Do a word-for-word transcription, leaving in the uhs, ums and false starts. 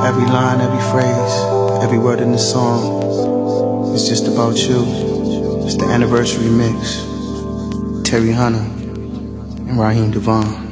Every line, every phrase, every word in the song is just about you. It's the anniversary mix. Terry Hunter and Raheem Devon.